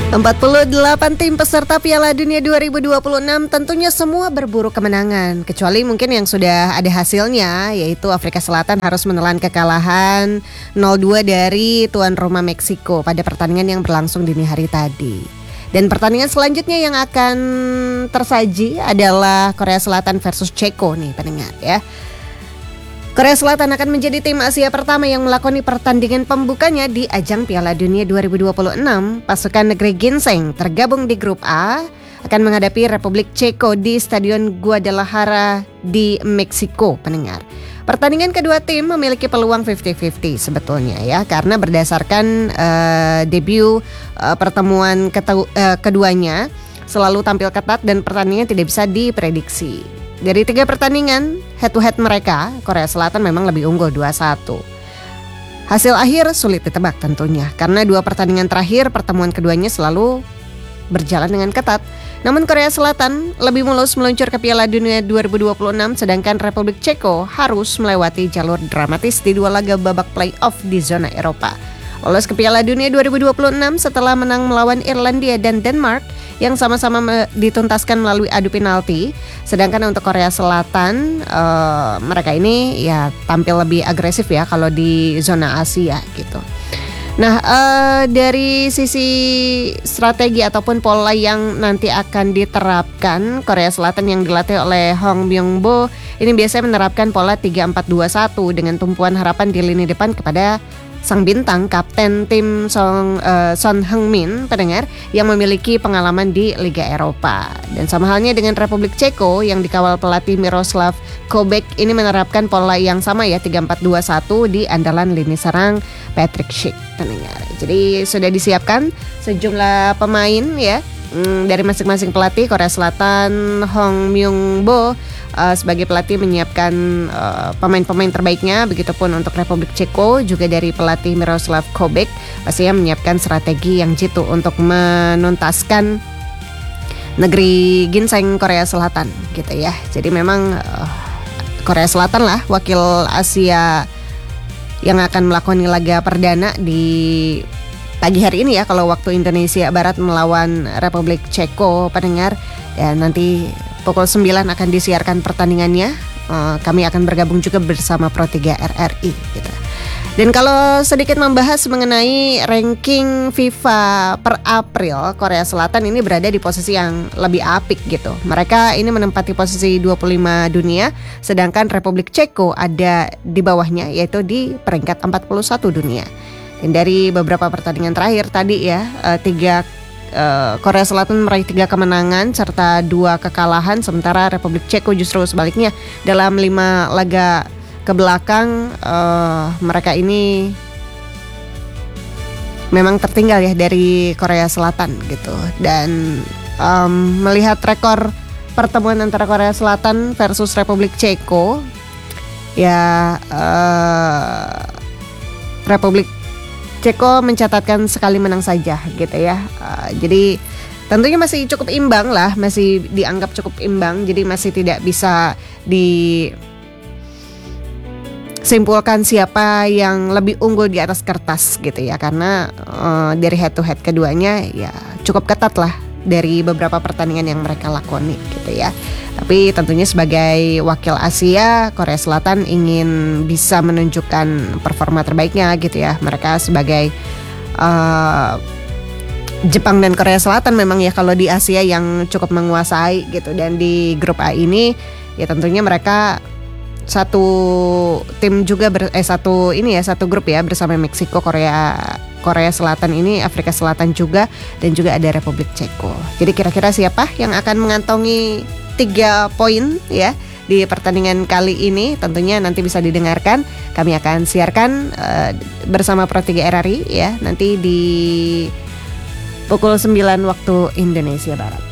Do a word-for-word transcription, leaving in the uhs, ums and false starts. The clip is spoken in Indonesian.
empat puluh delapan tim peserta Piala Dunia dua ribu dua puluh enam tentunya semua berburu kemenangan. Kecuali mungkin yang sudah ada hasilnya, yaitu Afrika Selatan harus menelan kekalahan nol dua dari tuan rumah Meksiko pada pertandingan yang berlangsung dini hari tadi. Dan pertandingan selanjutnya yang akan tersaji adalah Korea Selatan versus Ceko nih pendengar ya. Korea Selatan akan menjadi tim Asia pertama yang melakoni pertandingan pembukanya di ajang Piala Dunia dua ribu dua puluh enam. Pasukan negeri Ginseng tergabung di grup A akan menghadapi Republik Ceko di Stadion Guadalajara di Meksiko pendengar. Pertandingan kedua tim memiliki peluang lima puluh lima puluh sebetulnya ya, karena berdasarkan uh, debut uh, pertemuan ketu- uh, keduanya selalu tampil ketat dan pertandingan tidak bisa diprediksi. Dari tiga pertandingan head to head mereka, Korea Selatan memang lebih unggul dua satu. Hasil akhir sulit ditebak tentunya, karena dua pertandingan terakhir pertemuan keduanya selalu berjalan dengan ketat. Namun Korea Selatan lebih mulus meluncur ke Piala Dunia dua ribu dua puluh enam, sedangkan Republik Ceko harus melewati jalur dramatis di dua laga babak play-off di zona Eropa. Lolos ke Piala Dunia dua ribu dua puluh enam setelah menang melawan Irlandia dan Denmark yang sama-sama me- dituntaskan melalui adu penalti. Sedangkan untuk Korea Selatan, uh, mereka ini ya tampil lebih agresif ya kalau di zona Asia gitu. Nah, uh, dari sisi strategi ataupun pola yang nanti akan diterapkan, Korea Selatan yang dilatih oleh Hong Myung-bo ini biasanya menerapkan pola tiga empat dua satu dengan tumpuan harapan di lini depan kepada sang bintang kapten tim Song, uh, Son Heung-min pendengar yang memiliki pengalaman di Liga Eropa. Dan sama halnya dengan Republik Ceko yang dikawal pelatih Miroslav Kobek ini menerapkan pola yang sama ya, tiga empat dua satu di andalan lini serang Patrick Schick pendengar. Jadi sudah disiapkan sejumlah pemain ya hmm, dari masing-masing pelatih. Korea Selatan Hong Myung-bo Uh, sebagai pelatih menyiapkan uh, pemain-pemain terbaiknya. Begitupun untuk Republik Ceko juga dari pelatih Miroslav Kobek pastinya menyiapkan strategi yang jitu untuk menuntaskan negeri ginseng Korea Selatan gitu ya. Jadi memang uh, Korea Selatan lah wakil Asia yang akan melakoni laga perdana di pagi hari ini ya, kalau waktu Indonesia Barat melawan Republik Ceko pendengar. Dan nanti pukul sembilan akan disiarkan pertandingannya. Uh, kami akan bergabung juga bersama Pro tiga R R I gitu. Dan kalau sedikit membahas mengenai ranking FIFA per April, Korea Selatan ini berada di posisi yang lebih apik gitu. Mereka ini menempati posisi dua puluh lima dunia, sedangkan Republik Ceko ada di bawahnya yaitu di peringkat empat puluh satu dunia. Dan dari beberapa pertandingan terakhir tadi ya, uh, tiga Uh, Korea Selatan meraih tiga kemenangan serta dua kekalahan, sementara Republik Ceko justru sebaliknya dalam lima laga ke belakang uh, mereka ini memang tertinggal ya dari Korea Selatan gitu. Dan um, melihat rekor pertemuan antara Korea Selatan versus Republik Ceko ya, uh, Republik Ceko mencatatkan sekali menang saja gitu ya. Uh, jadi tentunya masih cukup imbang lah, masih dianggap cukup imbang. Jadi masih tidak bisa disimpulkan siapa yang lebih unggul di atas kertas gitu ya. Karena uh, dari head to head keduanya ya cukup ketat lah dari beberapa pertandingan yang mereka lakoni gitu ya. Tapi tentunya sebagai wakil Asia, Korea Selatan ingin bisa menunjukkan performa terbaiknya gitu ya. Mereka sebagai uh, Jepang dan Korea Selatan memang ya kalau di Asia yang cukup menguasai gitu. Dan di grup A ini ya tentunya mereka satu tim juga ber, eh satu ini ya satu grup ya bersama Meksiko, Korea Korea Selatan ini, Afrika Selatan juga, dan juga ada Republik Ceko. Jadi kira-kira siapa yang akan mengantongi tiga poin ya di pertandingan kali ini? Tentunya nanti bisa didengarkan. Kami akan siarkan uh, bersama Pro tiga R R I ya nanti di pukul sembilan waktu Indonesia Barat.